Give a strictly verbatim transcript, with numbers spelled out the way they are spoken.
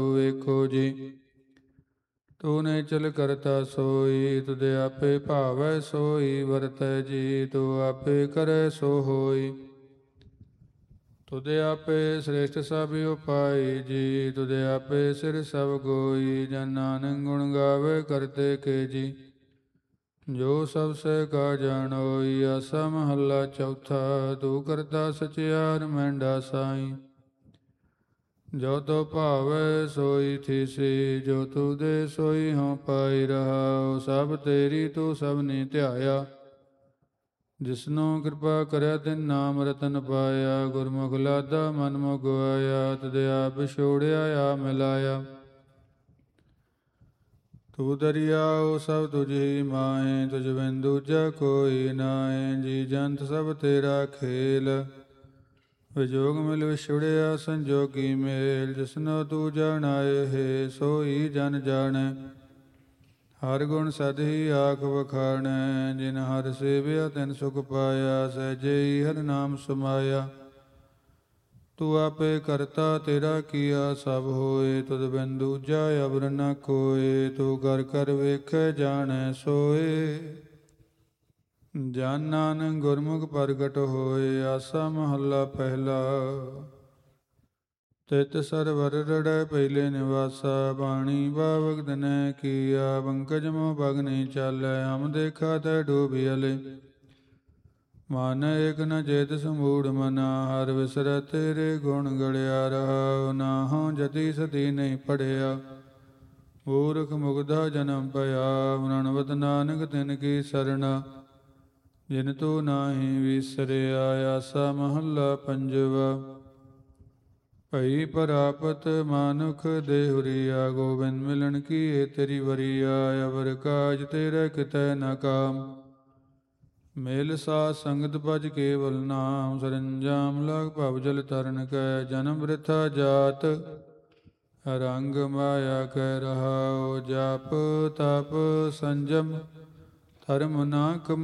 ਵੇਖੋ ਜੀ। ਤੂੰ ਨਿਚਲ ਕਰਤਾ ਸੋਈ, ਤੁਧ ਆਪੇ ਭਾਵੈ ਸੋਈ ਵਰਤੈ ਜੀ। ਤੂੰ ਆਪੇ ਕਰੈ ਸੋ ਹੋਈ, ਤੁਧ ਆਪੇ ਸ੍ਰੇਸ਼ਟ ਸਭ ਉਪਾਈ ਜੀ। ਤੁਧ ਆਪੇ ਸਿਰ ਸਭ ਗੋਈ, ਜਨ ਨਾਨਕ ਗੁਣ ਗਾਵੇ ਕਰਤੇ ਕੇ ਜੀ। ਜੋ ਸਭ ਸਹਿ ਕਾ ਜਾਣੋਈ, ਆਸਾ ਮਹੱਲਾ ਚੌਥਾ। ਤੂੰ ਕਰਤਾ ਸਚਿਆਰ ਮਹਿੰਡਾ ਸਾਈ, ਜੋ ਤੋ ਭਾਵੈ ਸੋਈ ਥੀਸੀ। ਜੋ ਤੂ ਦੇ ਸੋਈ ਹਉ ਪਾਈ ਰਹਾਉ, ਸਭ ਤੇਰੀ ਤੂੰ ਸਭਨੀ ਧਿਆਇਆ। ਜਿਸਨੂੰ ਕਿਰਪਾ ਕਰਿਆ ਤਿਨ ਨਾਮ ਰਤਨ ਪਾਇਆ। ਗੁਰਮੁਖ ਲਾਦਾ ਮਨ ਮੁਖ ਗਵਾਇਆ, ਤੁਧ ਆਪ ਵਿਛੋੜਿਆ ਆ ਮਿਲਾਇਆ। ਤੂੰ ਦਰਿਆਉ ਸਭ ਤੁਝ ਹੀ ਮਾਹੇ, ਤੁਝ ਬਿਨ ਦੂਜਾ ਕੋਈ ਨਾਹੀ। ਜੀ ਜੰਤ ਸਭ ਤੇਰਾ ਖੇਲ, ਵਿਜੋਗ ਮਿਲ ਵਿਛੁੜਿਆ ਸੰਜੋਗੀ ਮੇਲ। ਜਿਸਨੋ ਤੂੰ ਜਾਣਾਏ ਹੈ, ਸੋਈ ਜਨ ਜਾਣੈ। ਹਰ ਗੁਣ ਸਦ ਹੀ ਆਖ ਵਖਾਣੈ, ਜਿਨ ਹਰ ਸੇਵਿਆ ਤਿਨ ਸੁਖ ਪਾਇਆ। ਸਹਿਜੇ ਹੀ ਹਰ ਨਾਮ ਸਮਾਇਆ, ਤੂੰ ਆਪੇ ਕਰਤਾ ਤੇਰਾ ਕੀਆ ਸਭ ਹੋਏ। ਤੁਧ ਬਿਨ ਦੂਜਾ ਅਵਰ ਨ ਕੋਇ, ਤੂੰ ਕਰ ਕਰ ਵੇਖੈ ਜਾਣੈ ਸੋਏ। ਜਨ ਨਾਨਕ ਗੁਰਮੁਖ ਪ੍ਰਗਟ ਹੋਏ, ਆਸਾ ਮਹੱਲਾ ਪਹਿਲਾ। ਤਿਤ ਸਰਵਰ ਰੜੈ ਪਹਿਲੇ ਨਿਵਾਸਾ, ਬਾਣੀ ਬਾਵਕ ਦਿਨੈ ਕੀਆ। ਪੰਕਜ ਮੋ ਪਗ ਨਹੀਂ ਚਾਲੈ, ਹਮ ਦੇਖਾ ਤੈ ਡੂਬੀ ਅਲੇ। ਮਨ ਏਕ ਨ ਚੇਤ ਸਮੂੜ ਮਨਾ, ਹਰ ਵਿਸਰੈ ਤੇਰੇ ਗੁਣ ਗੜਿਆ ਰਹਾਉ। ਨਾਹੰ ਜਤੀ ਸਤੀ ਨਹੀਂ ਪੜਿਆ, ਮੂਰਖ ਮੁਗਧਾ ਜਨਮ ਭਇਆ। ਮਨਵਤ ਨਾਨਕ ਤਿਨ ਕੀ ਸਰਣਾ, ਜਿਨ ਤੂੰ ਨਾਹੀ ਵਿਸਰਿਆ। ਆਸਾ ਮਹੱਲਾ ਪੰਜਵਾ। ਭਈ ਪ੍ਰਾਪਤ ਮਾਨੁਖ ਦੇਹੁਰੀਆ, ਗੋਬਿੰਦ ਮਿਲਣ ਕੀ ਤੇਰੀ ਵਰੀਆ। ਅਵਰ ਕਾਜ ਤੇਰੇ ਕਿਤੈ ਨ ਕਾਮ, ਮੇਲ ਸਾਧ ਸੰਗਤ ਭਜ ਕੇਵਲ ਨਾਮ। ਸਰੰਜਾਮ ਲਾਗ ਭਵ ਜਲ ਤਰਨ ਕੈ, ਜਨਮ ਬ੍ਰਿਥਾ ਜਾਤ ਰੰਗ ਮਾਇਆ ਕੈ ਰਹਾਉ। ਜਪ ਤਪ ਸੰਜਮ ਧਰਮ ਨਾ ਕਮ